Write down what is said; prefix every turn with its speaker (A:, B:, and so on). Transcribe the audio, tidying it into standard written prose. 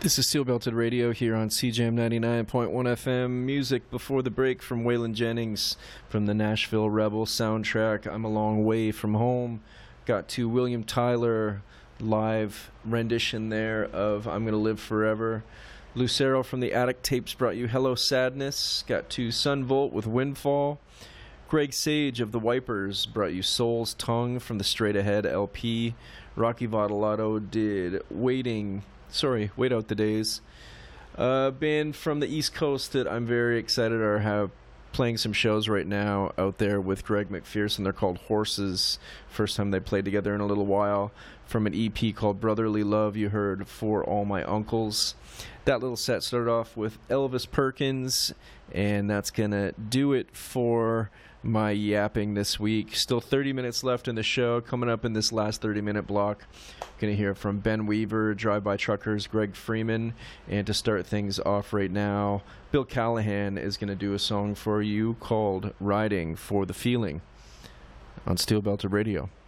A: This is Steel Belted Radio here on CJM 99.1 FM. Music before the break from Waylon Jennings from the Nashville Rebel soundtrack, I'm a Long Way From Home. Got to William Tyler live rendition there of I'm Gonna Live Forever. Lucero from the Attic Tapes brought you Hello Sadness. Got to Sun Volt with Windfall. Greg Sage of the Wipers brought you Soul's Tongue from the Straight Ahead LP. Rocky Votolato did Wait Out the Days. Band from the East Coast that I'm very excited are have playing some shows right now out there with Greg McPherson. They're called Horses. First time they played together in a little while. From an EP called Brotherly Love, you heard For All My Uncles. That little set started off with Elvis Perkins, and that's gonna do it for my yapping this week. Still 30 minutes left in the show. Coming up in this last 30-minute block, going to hear from Ben Weaver, Drive By Truckers, Greg Freeman, and to start things off right now, Bill Callahan is going to do a song for you called Riding for the Feeling on Steel Belted Radio.